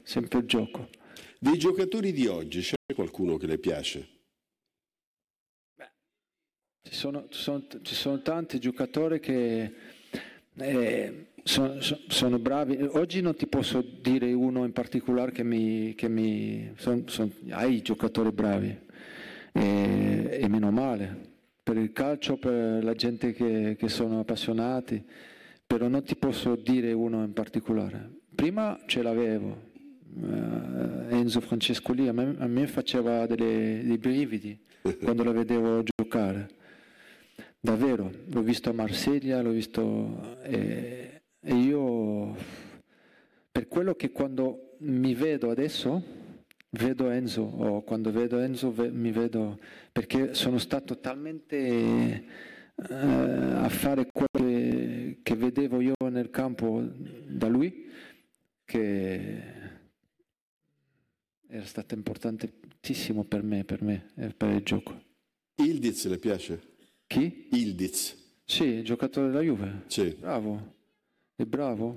sempre il gioco. Dei giocatori di oggi c'è qualcuno che le piace? Ci sono tanti giocatori che sono bravi. Oggi non ti posso dire uno in particolare hai giocatori bravi e meno male. Per il calcio, per la gente che sono appassionati, però non ti posso dire uno in particolare. Prima ce l'avevo, Enzo Francescoli, a me faceva dei brividi quando lo vedevo giocare. Davvero, l'ho visto a Marsiglia, l'ho visto e io, per quello che quando mi vedo adesso, vedo Enzo, o quando vedo Enzo mi vedo, perché sono stato talmente a fare quello che vedevo io nel campo da lui, che era stato importantissimo per me e per il gioco. Ildiz le piace? Chi? Ildiz. Sì, giocatore della Juve. Sì. Bravo, è bravo.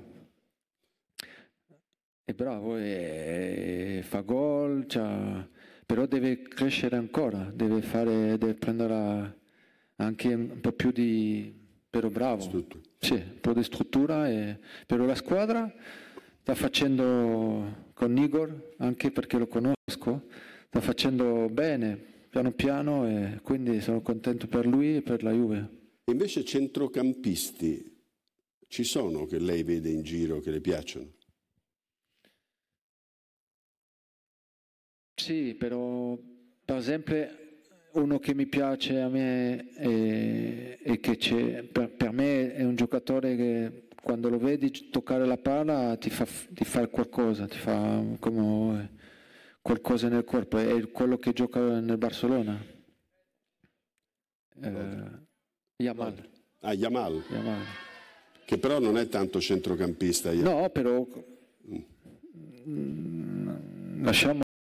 È bravo e fa gol, però deve crescere ancora, deve prendere anche un po' più di... però bravo. Sì, un po' di struttura. Però la squadra sta facendo con Igor, anche perché lo conosco, sta facendo bene, piano piano, e quindi sono contento per lui e per la Juve. Invece centrocampisti ci sono che lei vede in giro che le piacciono? Sì, però per esempio uno che mi piace a me e che per me è un giocatore che quando lo vedi toccare la palla ti fa qualcosa, ti fa come qualcosa nel corpo, è quello che gioca nel Barcellona. Yamal. Ah, Yamal. Che però non è tanto centrocampista. No, però lasciamo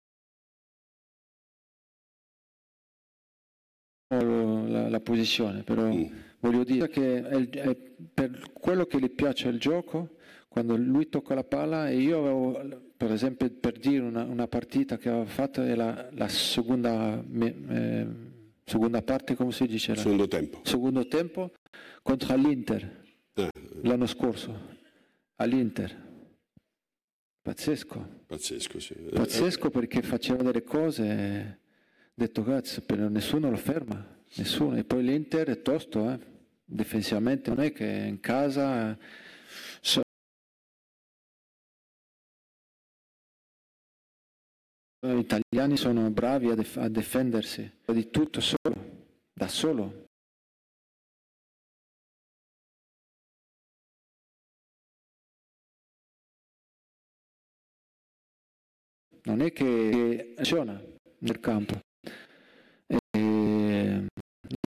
la posizione, però voglio dire che è per quello che gli piace il gioco, quando lui tocca la palla, e io avevo, per esempio, per dire una partita che avevo fatto, è la seconda parte, come si dice? Secondo tempo contro l'Inter, l'anno scorso, all'Inter. Pazzesco. Pazzesco, sì. Pazzesco, perché faceva delle cose, detto cazzo, però nessuno lo ferma, nessuno. E poi l'Inter è tosto, difensivamente, non è che in casa gli italiani sono bravi a difendersi, di tutto da solo. Non è che funziona nel campo.